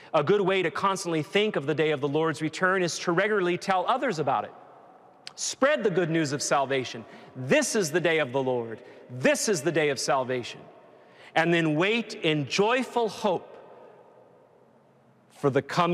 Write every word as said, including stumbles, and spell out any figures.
A good way to constantly think of the day of the Lord's return is to regularly tell others about it. Spread the good news of salvation. This is the day of the Lord. This is the day of salvation. And then wait in joyful hope for the coming